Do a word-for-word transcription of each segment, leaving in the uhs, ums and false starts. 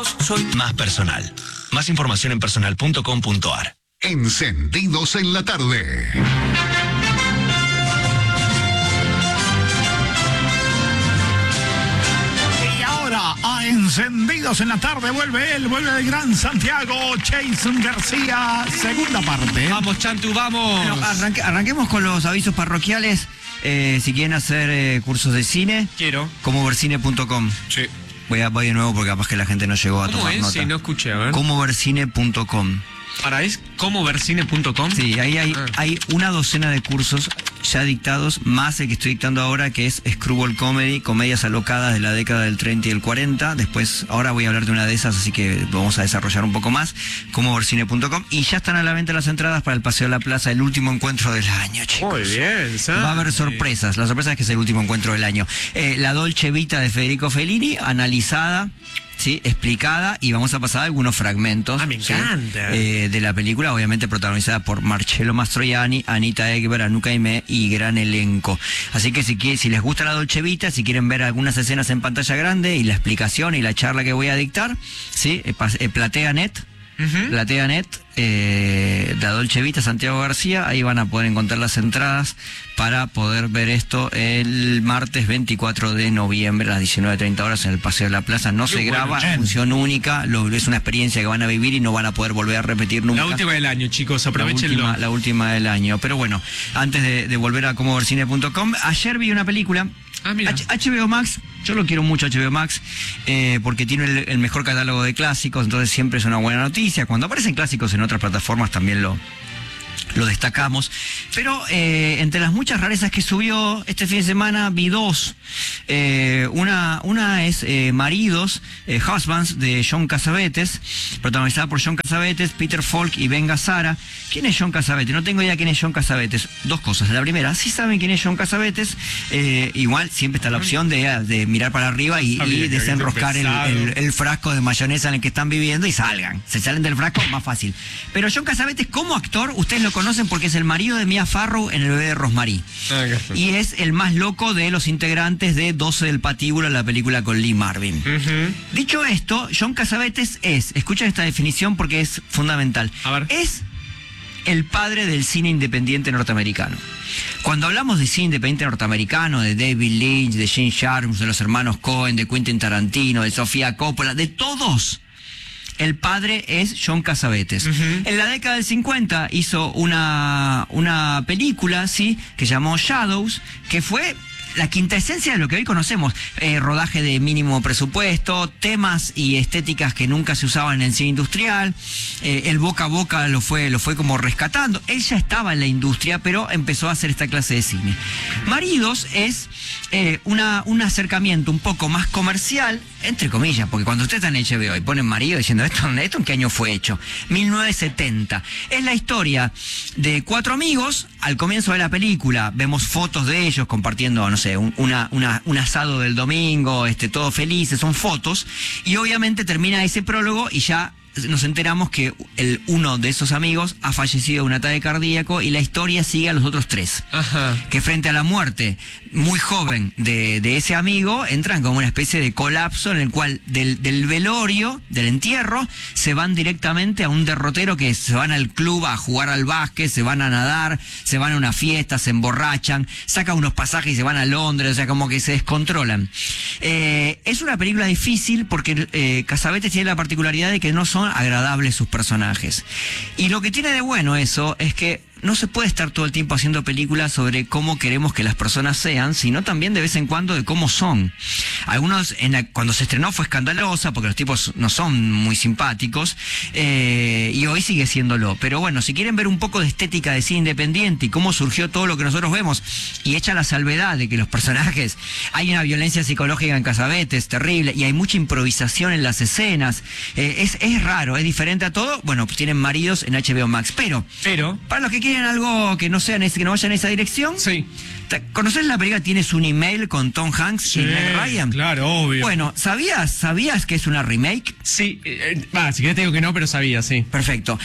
Soy más personal. Más información en personal punto com punto ar. Encendidos en la tarde. Y ahora, a Encendidos en la tarde, vuelve él, vuelve el gran Santiago, Jason García, segunda parte. Vamos, Chantu, vamos. Bueno, arranque, arranquemos con los avisos parroquiales. Eh, si quieren hacer eh, cursos de cine, quiero. como ver cine punto com. Sí. Voy, a, voy de nuevo porque capaz que la gente no llegó a ¿Cómo tomar es? nota. Sí, no escuché, a ver. como ver cine punto com. ¿Para es como ver cine punto com? Sí, ahí hay, ah. hay una docena de cursos ya dictados, más el que estoy dictando ahora, que es Screwball Comedy, comedias alocadas de la década del treinta y el cuarenta. Después, ahora voy a hablar de una de esas, así que vamos a desarrollar un poco más, como ver cine punto com. Y ya están a la venta las entradas para el Paseo de la Plaza, el último encuentro del año, chicos. Muy bien, ¿sabes? Va a haber sorpresas. La sorpresa es que es el último encuentro del año. Eh, la Dolce Vita de Federico Fellini, analizada, sí, explicada, y vamos a pasar algunos fragmentos. Ah, me ¿sí? encanta. Eh, de la película, obviamente protagonizada por Marcello Mastroianni, Anita Ekberg, Anuka Aimee y gran elenco. Así que si, si les gusta la Dolce Vita, si quieren ver algunas escenas en pantalla grande y la explicación y la charla que voy a dictar, sí, eh, eh, PlateaNet. Uh-huh. PlateaNet, eh, la Dolce Vita, Santiago García, ahí van a poder encontrar las entradas para poder ver esto el martes veinticuatro de noviembre a las diecinueve treinta horas en el Paseo de la Plaza. No Qué se bueno, graba, man. función única, lo, es una experiencia que van a vivir y no van a poder volver a repetir nunca. La última del año, chicos, aprovechenlo. La última, la última del año. Pero bueno, antes de, de volver a como ver cine punto com, ayer vi una película. Ah, mira. H B O Max, yo lo quiero mucho H B O Max, eh, porque tiene el, el mejor catálogo de clásicos, entonces siempre es una buena noticia. Cuando aparecen clásicos en otras plataformas también lo, lo destacamos. Pero eh, entre las muchas rarezas que subió este fin de semana, vi dos. Eh, una, una es eh, Maridos, eh, Husbands, de John Cassavetes, protagonizada por John Cassavetes, Peter Falk y Ben Gazzara. ¿Quién es John Cassavetes? No tengo idea quién es John Cassavetes. Dos cosas. La primera, si saben quién es John Cassavetes, eh, igual siempre está la opción de, de mirar para arriba y, y desenroscar el, el, el frasco de mayonesa en el que están viviendo y salgan. Se salen del frasco, más fácil. Pero John Cassavetes, como actor, ustedes lo conocen porque es el marido de Mia Farrow en El bebé de Rosemary. Okay. Y es el más loco de los integrantes de doce del Patíbulo, la película con Lee Marvin. Uh-huh. Dicho esto, John Cassavetes es, escuchen esta definición porque es fundamental, a ver. es el padre del cine independiente norteamericano. Cuando hablamos de cine independiente norteamericano, de David Lynch, de Gene Sharp, de los hermanos Coen, de Quentin Tarantino, de Sofía Coppola, de todos, el padre es John Cassavetes. Uh-huh. En la década del cincuenta hizo una, una película, sí, que llamó Shadows, que fue la quinta esencia de lo que hoy conocemos, eh, rodaje de mínimo presupuesto, temas y estéticas que nunca se usaban en el cine industrial, eh, el boca a boca lo fue, lo fue como rescatando. Él ya estaba en la industria, pero empezó a hacer esta clase de cine. Maridos es eh, una, un acercamiento un poco más comercial, entre comillas, porque cuando usted está en H B O y ponen Marido diciendo, ¿esto, esto en qué año fue hecho? mil novecientos setenta. Es la historia de cuatro amigos. Al comienzo de la película vemos fotos de ellos compartiendo, no sé, un, una, una, un asado del domingo, este, todos felices, son fotos, y obviamente termina ese prólogo y ya nos enteramos que el uno de esos amigos ha fallecido de un ataque cardíaco y la historia sigue a los otros tres. Ajá. Que frente a la muerte muy joven de, de ese amigo, entran como una especie de colapso en el cual del, del velorio, del entierro, se van directamente a un derrotero, que se van al club a jugar al básquet, se van a nadar, se van a una fiesta, se emborrachan, sacan unos pasajes y se van a Londres, o sea, como que se descontrolan. Eh, es una película difícil porque eh, Cassavetes tiene la particularidad de que no son agradables sus personajes. Y lo que tiene de bueno eso es que no se puede estar todo el tiempo haciendo películas sobre cómo queremos que las personas sean, sino también de vez en cuando de cómo son. Algunos, en la, cuando se estrenó fue escandalosa, porque los tipos no son muy simpáticos, eh, y hoy sigue siéndolo. Pero bueno, si quieren ver un poco de estética de cine independiente y cómo surgió todo lo que nosotros vemos, y hecha la salvedad de que los personajes, hay una violencia psicológica en Cassavetes terrible, y hay mucha improvisación en las escenas, eh, es, es raro, es diferente a todo. Bueno, pues tienen Maridos en H B O Max, pero, pero para los que quieren algo que no sea en ese, que no vaya en esa dirección, sí. ¿Conoces la película Tienes un email con Tom Hanks sí, y Meg Ryan? Claro, obvio. Bueno, ¿sabías, sabías que es una remake? Sí, eh, eh, si querés te digo que no, pero sabía, sí. Perfecto.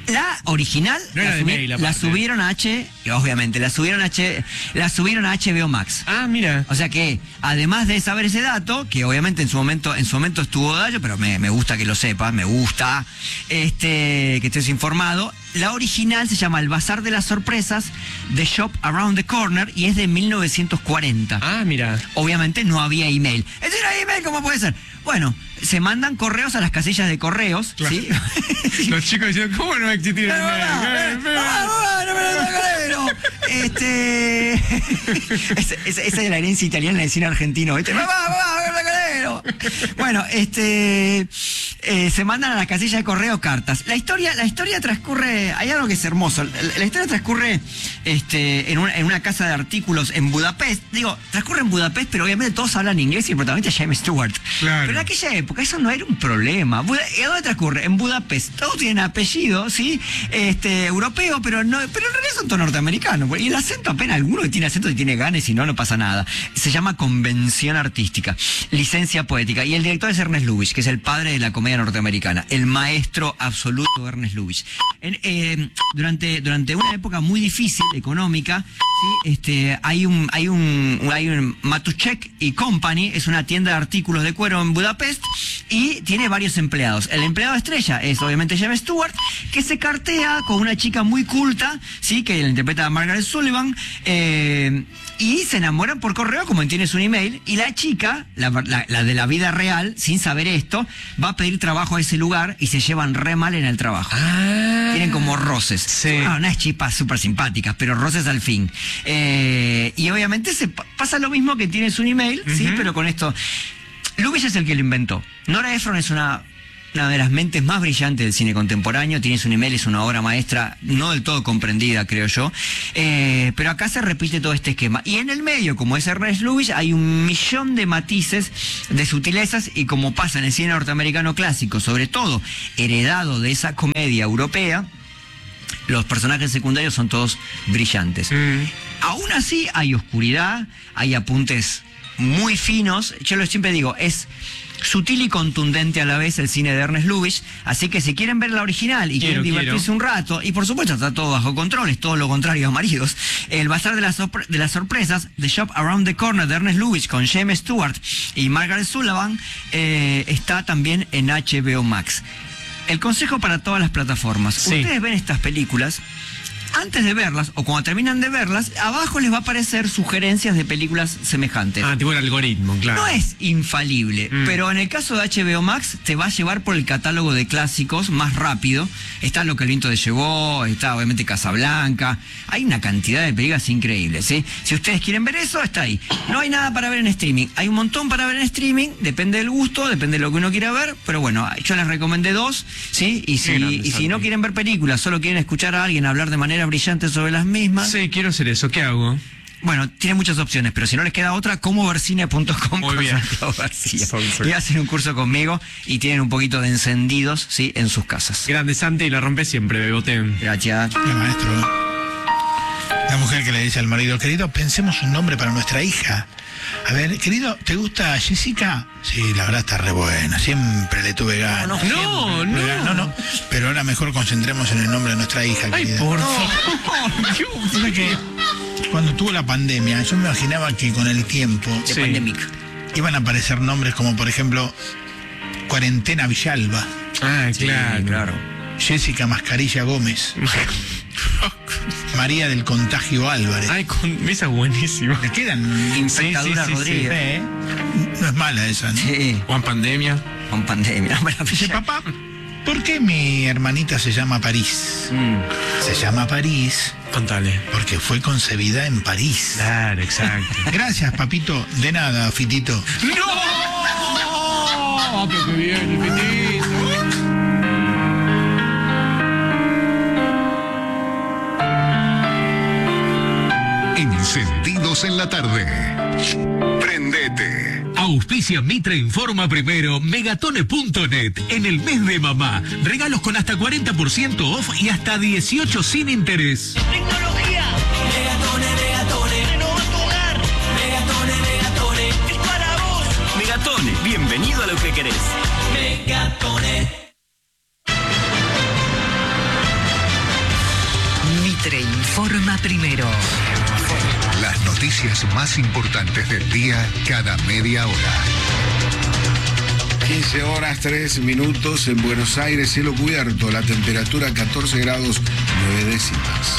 La original No era la, de subi- mail, la aparte. subieron a H, obviamente, la subieron a H, la subieron a H B O Max. Ah, mira. O sea que, además de saber ese dato, que obviamente en su momento, en su momento estuvo Dayo, pero me, me gusta que lo sepas, me gusta, este, que estés informado. La original se llama El Bazar de las Sorpresas, The Shop Around the Corner, y es de mil novecientos cuarenta. Ah, mira. Obviamente no había email. ¿Es decir, hay email? ¿Cómo puede ser? Bueno, se mandan correos a las casillas de correos, Claro. ¿sí? Los chicos diciendo, ¿cómo no va a existir el Pero, email? ah, ah, no me lo tocaré, Este. esa, esa- esa es la herencia italiana del cine argentino. ¿Viste? Mamá, mamá, me lo tocaré. Bueno, este. eh, se mandan a las casillas de correo cartas. La historia, la historia transcurre. Hay algo que es hermoso. La, la historia transcurre este, en, una, en una casa de artículos en Budapest. Digo, transcurre en Budapest, pero obviamente todos hablan inglés y el protagonista es James Stewart. Claro. Pero en aquella época eso no era un problema. Buda- ¿Y a dónde transcurre? En Budapest. Todos tienen apellido, ¿sí? Este, europeo, pero no, pero en realidad son todos norteamericanos. Y el acento, apenas alguno que tiene acento y tiene ganas, y no, no pasa nada. Se llama convención artística, licencia poética. Y el director es Ernest Lubitsch, que es el padre de la comedia norteamericana, el maestro absoluto Ernest Lubitsch. En, eh, durante, durante una época muy difícil, económica, ¿sí? este, hay un, hay un, hay un Matuszek y Company, es una tienda de artículos de cuero en Budapest, y tiene varios empleados. El empleado estrella es obviamente James Stewart, que se cartea con una chica muy culta, sí, que la interpreta a Margaret Sullivan, eh, y se enamoran por correo, como tienes un email, y la chica, la, la- la de la vida real, sin saber esto, va a pedir trabajo a ese lugar y se llevan re mal en el trabajo. Ah. Tienen como roces. Sí. No, unas chispas súper simpáticas, pero roces al fin. Eh, y obviamente se pa- pasa lo mismo que tienes un email, sí, Ujú. pero con esto. Lubitsch es el que lo inventó. Nora Ephron es una, una de las mentes más brillantes del cine contemporáneo. Tienes un email, es una obra maestra, no del todo comprendida, creo yo. Eh, pero acá se repite todo este esquema. Y en el medio, como es Ernest Lubitsch, hay un millón de matices, de sutilezas, y como pasa en el cine norteamericano clásico, sobre todo heredado de esa comedia europea, los personajes secundarios son todos brillantes. Mm. Aún así hay oscuridad, hay apuntes muy finos. Yo lo siempre digo, es sutil y contundente a la vez el cine de Ernest Lubitsch, así que si quieren ver la original y Quiero, quieren divertirse quiero. un rato, y por supuesto está todo bajo control, es todo lo contrario a Maridos, el Bazar de las, Sorpre- de las Sorpresas, The Shop Around the Corner de Ernest Lubitsch con James Stewart y Margaret Sullivan, eh, está también en H B O Max. El consejo para todas las plataformas: Sí. ustedes ven estas películas, antes de verlas o cuando terminan de verlas, abajo les va a aparecer sugerencias de películas semejantes. Ah, tipo el algoritmo, claro. No es infalible, Mm. pero en el caso de H B O Max te va a llevar por el catálogo de clásicos más rápido. Está Lo que el viento te llevó, está obviamente Casablanca. Hay una cantidad de películas increíbles, ¿sí? Si ustedes quieren ver eso, está ahí. No hay nada para ver en streaming. Hay un montón para ver en streaming, depende del gusto, depende de lo que uno quiera ver, pero bueno, yo les recomendé dos, ¿sí? Y si, Qué grande, y si Santi. no quieren ver películas, solo quieren escuchar a alguien hablar de manera brillante sobre las mismas, Sí, quiero hacer eso. ¿Qué hago? bueno, tiene muchas opciones, pero si no les queda otra, como ver cine punto com Muy con bien. Santiago García. Sonso. Y hacen un curso conmigo y tienen un poquito de encendidos, ¿sí? En sus casas. Grande Santi, la rompe siempre, Bebote. Gracias. El maestro. La mujer que le dice al marido, querido, pensemos un nombre para nuestra hija. A ver, querido, ¿te gusta Jessica? Sí, la verdad está re buena, siempre le tuve ganas. No, siempre no, le tuve no. ganas. no, no, pero ahora mejor concentremos en el nombre de nuestra hija, Ay, querida. por favor. ¿Sabes qué? Cuando tuvo la pandemia, yo me imaginaba que con el tiempo De Sí. Pandemic. iban a aparecer nombres como, por ejemplo, Cuarentena Villalba, Ah, Sí, claro. claro. Jessica Mascarilla Gómez, María del Contagio Álvarez. Ay, con esa buenísima. Le quedan... Infectadura sí, sí, sí. Rodríguez. ¿eh? No es mala esa, ¿no? Sí, Juan Pandemia. con pandemia. No me la Dice, pillé. papá, ¿por qué mi hermanita se llama París? Mm. Se llama París Contale. porque fue concebida en París. Claro, exacto. Gracias, papito. De nada, Fitito. ¡No! Pero qué bien, el Fitito. Encendidos en la tarde. Prendete. Auspicia Mitra Informa Primero, megatone punto net. En el mes de mamá, regalos con hasta cuarenta por ciento off y hasta dieciocho sin interés. Tecnología. Megatone, Megatone. Renova tu hogar. Megatone, Megatone. Es para vos. Megatone, bienvenido a lo que querés. Megatone. informa primero. Las noticias más importantes del día cada media hora. quince horas, tres minutos en Buenos Aires, cielo cubierto, la temperatura catorce grados, nueve décimas.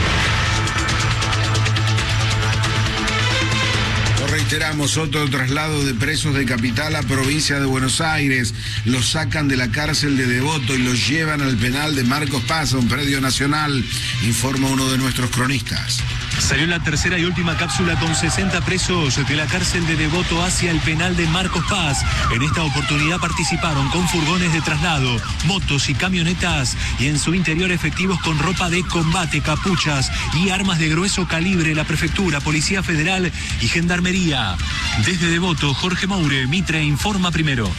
Reiteramos, otro traslado de presos de Capital a provincia de Buenos Aires. Los sacan de la cárcel de Devoto y los llevan al penal de Marcos Paz, a un predio nacional, informa uno de nuestros cronistas. Salió la tercera y última cápsula con sesenta presos de la cárcel de Devoto hacia el penal de Marcos Paz. En esta oportunidad participaron con furgones de traslado, motos y camionetas, y en su interior efectivos con ropa de combate, capuchas y armas de grueso calibre, la Prefectura, Policía Federal y Gendarmería. Desde Devoto, Jorge Moure, Mitre informa primero.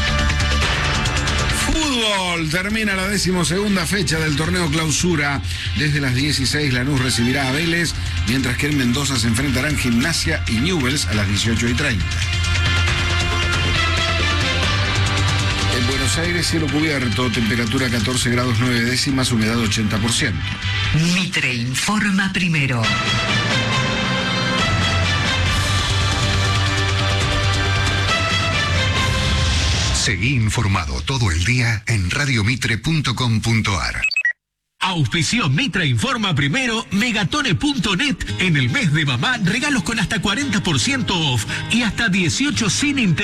Fútbol, termina la decimosegunda fecha del torneo clausura. Desde las dieciséis Lanús recibirá a Vélez, mientras que en Mendoza se enfrentarán Gimnasia y Newell's a las dieciocho y treinta. En Buenos Aires, cielo cubierto, temperatura catorce grados nueve décimas, humedad ochenta por ciento. Mitre informa primero. Seguí informado todo el día en radiomitre punto com punto ar. Auspició Mitra Informa Primero, megatone punto net. En el mes de mamá, regalos con hasta cuarenta por ciento off y hasta dieciocho sin interés.